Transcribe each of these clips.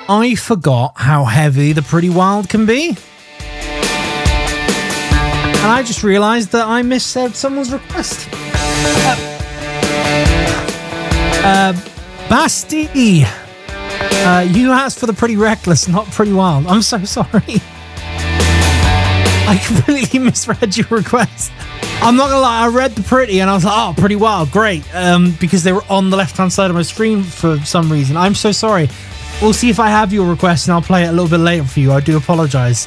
I forgot how heavy the Pretty Wild can be. And I just realised that I missaid someone's request. Basti, you asked for the Pretty Reckless, not Pretty Wild. I'm so sorry. I completely misread your request. I'm not gonna lie, I read the Pretty and I was like, oh, Pretty Wild, great. Because they were on the left-hand side of my screen for some reason. I'm so sorry. We'll see if I have your request and I'll play it a little bit later for you. I do apologise.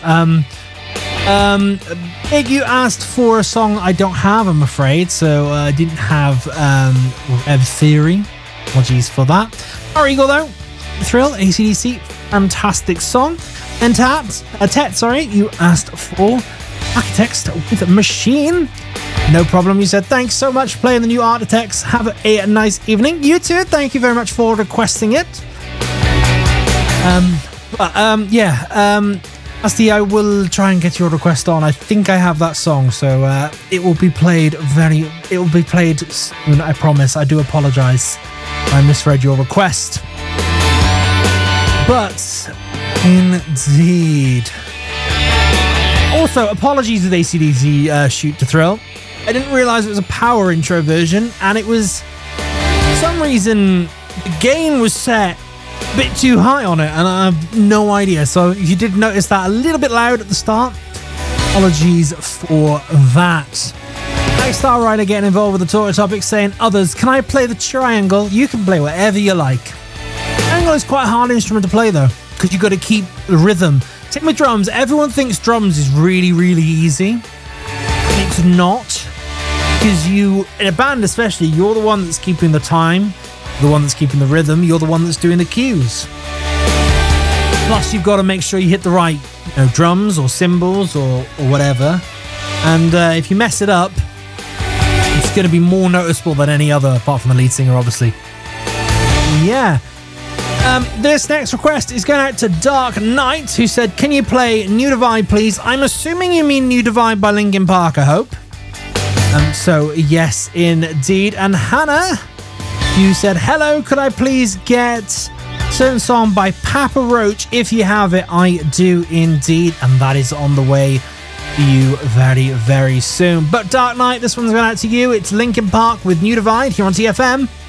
Big, you asked for a song I don't have, I'm afraid. So I didn't have Rev Theory. Apologies for that. Our Eagle, though. Thrill, AC/DC, fantastic song. And Tet, you asked for Architects with Machine. No problem, you said. Thanks so much for playing the new Architects. Have a nice evening. You too, thank you very much for requesting it. Asti, I will try and get your request on. I think I have that song, so it will be played soon, I promise. I do apologise. I misread your request. But indeed. Also, apologies with AC/DC Shoot to Thrill. I didn't realise it was a power intro version, and it was, for some reason, the gain was set a bit too high on it, and I have no idea. So if you did notice that a little bit loud at the start, apologies for that. Next Star Rider getting involved with the Twitter topic, saying, others, can I play the triangle? You can play whatever you like. Triangle is quite a hard instrument to play though, because you've got to keep the rhythm. Same with drums. Everyone thinks drums is really, really easy. It's not, because you, in a band especially, you're the one that's keeping the time, the one that's keeping the rhythm, you're the one that's doing the cues. Plus, you've got to make sure you hit the right, drums or cymbals or whatever. And if you mess it up, it's going to be more noticeable than any other, apart from the lead singer, obviously. Yeah. This next request is going out to Dark Knight, who said, can you play New Divide, please? I'm assuming you mean New Divide by Linkin Park, I hope. So, yes, indeed. And Hannah, you said, hello, could I please get certain song by Papa Roach? If you have it, I do indeed. And that is on the way to you very, very soon. But Dark Knight, this one's going out to you. It's Linkin Park with New Divide here on TFM.